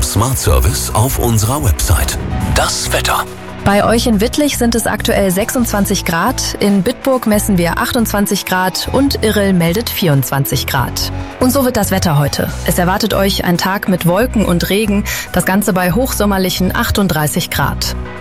Smart Service auf unserer Website. Das Wetter. Bei euch in Wittlich sind es aktuell 26 Grad, in Bitburg messen wir 28 Grad und Irrel meldet 24 Grad. Und so wird das Wetter heute. Es erwartet euch ein Tag mit Wolken und Regen, das Ganze bei hochsommerlichen 38 Grad.